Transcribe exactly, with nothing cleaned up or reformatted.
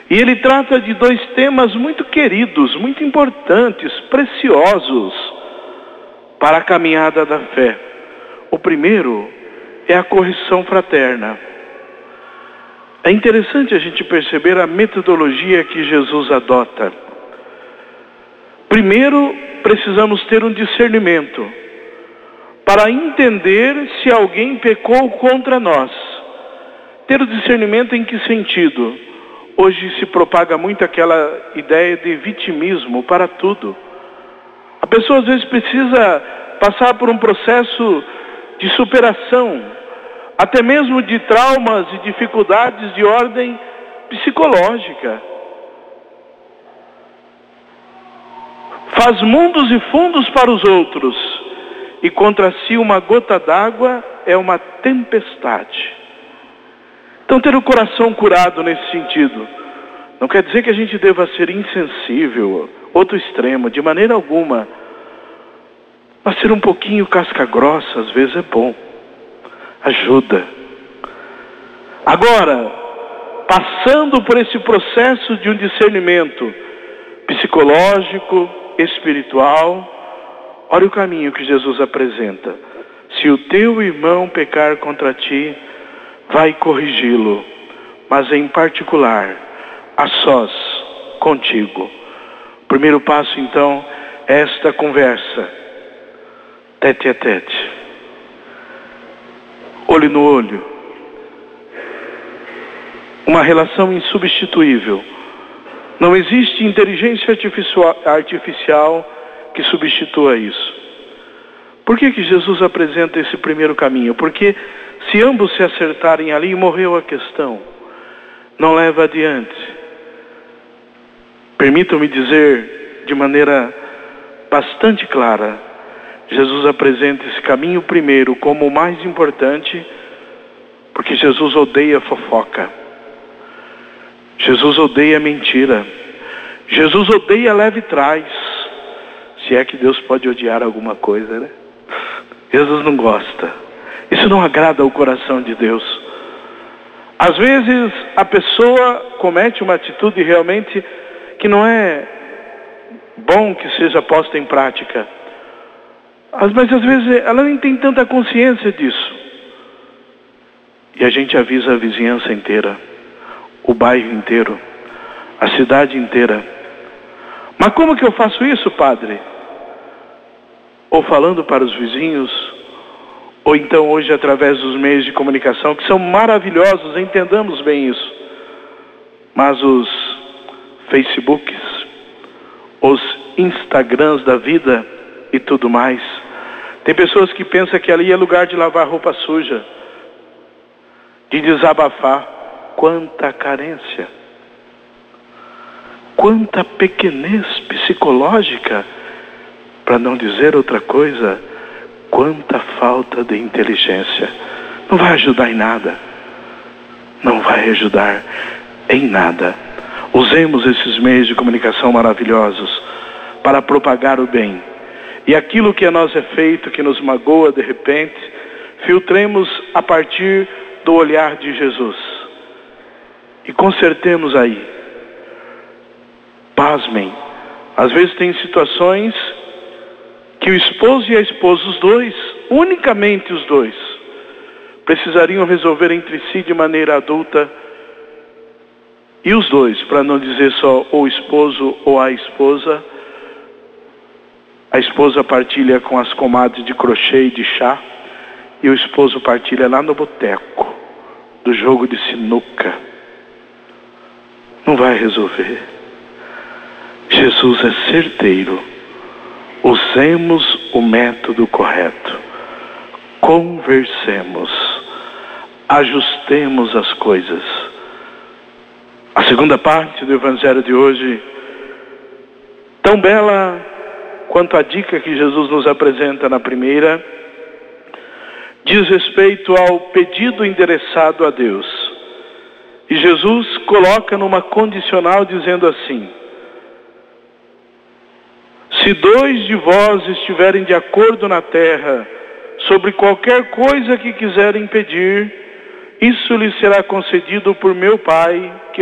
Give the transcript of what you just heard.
E ele trata de dois temas muito queridos, muito importantes, preciosos para a caminhada da fé. O primeiro é a correção fraterna. É interessante a gente perceber a metodologia que Jesus adota. Primeiro, precisamos ter um discernimento para entender se alguém pecou contra nós. Ter o discernimento em que sentido? Hoje se propaga muito aquela ideia de vitimismo para tudo. A pessoa às vezes precisa passar por um processo de superação, até mesmo de traumas e dificuldades de ordem psicológica. Faz mundos e fundos para os outros, e contra si uma gota d'água é uma tempestade. Então ter o coração curado nesse sentido, não quer dizer que a gente deva ser insensível, outro extremo, de maneira alguma. Mas ser um pouquinho casca grossa às vezes é bom, ajuda. Agora, passando por esse processo de um discernimento psicológico, espiritual, olha o caminho que Jesus apresenta. Se o teu irmão pecar contra ti, vai corrigi-lo, mas em particular, a sós, contigo. O primeiro passo, então, é esta conversa, tete a tete, olho no olho, uma relação insubstituível. Não existe inteligência artificial, artificial que substitua isso. Por que que Jesus apresenta esse primeiro caminho? Porque se ambos se acertarem ali, morreu a questão. Não leva adiante. Permitam-me dizer de maneira bastante clara, Jesus apresenta esse caminho primeiro como o mais importante, porque Jesus odeia fofoca. Jesus odeia mentira. Jesus odeia leve trás. Se é que Deus pode odiar alguma coisa, né? Jesus não gosta. Isso não agrada ao coração de Deus. Às vezes a pessoa comete uma atitude realmente que não é bom que seja posta em prática. Mas às vezes ela nem tem tanta consciência disso. E a gente avisa a vizinhança inteira, o bairro inteiro, a cidade inteira. Mas como que eu faço isso, padre? Ou falando para os vizinhos, ou então hoje através dos meios de comunicação, que são maravilhosos, entendamos bem isso. Mas os Facebooks, os Instagrams da vida e tudo mais, tem pessoas que pensam que ali é lugar de lavar roupa suja, de desabafar. Quanta carência, quanta pequenez psicológica, para não dizer outra coisa, quanta falta de inteligência. Não vai ajudar em nada, não vai ajudar em nada. Usemos esses meios de comunicação maravilhosos para propagar o bem. E aquilo que a nós é feito, que nos magoa de repente, filtremos a partir do olhar de Jesus. E consertemos aí. Pasmem. Às vezes tem situações que o esposo e a esposa, os dois, unicamente os dois, precisariam resolver entre si de maneira adulta. E os dois, para não dizer só o esposo ou a esposa, a esposa partilha com as comadres de crochê e de chá, e o esposo partilha lá no boteco, do jogo de sinuca. Não vai resolver. Jesus é certeiro. Usemos o método correto. Conversemos. Ajustemos as coisas. A segunda parte do Evangelho de hoje, tão bela quanto a dica que Jesus nos apresenta na primeira, diz respeito ao pedido endereçado a Deus. E Jesus coloca numa condicional dizendo assim: se dois de vós estiverem de acordo na terra sobre qualquer coisa que quiserem pedir, isso lhes será concedido por meu Pai, que